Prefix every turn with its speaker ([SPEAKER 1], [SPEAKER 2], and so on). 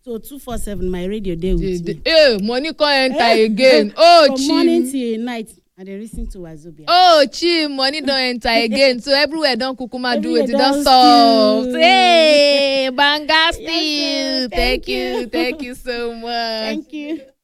[SPEAKER 1] So 247, my radio day with me.
[SPEAKER 2] Money can't enter again.
[SPEAKER 1] From morning till night, and they listen to Wazobia.
[SPEAKER 2] Money don't enter again. So everywhere don't kukuma do it. It
[SPEAKER 1] Everywhere
[SPEAKER 2] don't
[SPEAKER 1] don
[SPEAKER 2] solve.
[SPEAKER 1] steal.
[SPEAKER 2] Hey, banga
[SPEAKER 1] Yes,
[SPEAKER 2] steal.
[SPEAKER 1] thank you.
[SPEAKER 2] Thank you so much.
[SPEAKER 1] Thank you.